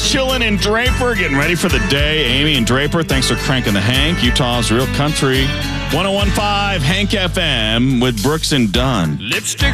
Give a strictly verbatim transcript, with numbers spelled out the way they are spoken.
chilling in Draper, getting ready for the day. Amy and Draper, thanks for cranking the Hank. Utah's Real Country. one oh one point five Hank F M with Brooks and Dunn. Lipstick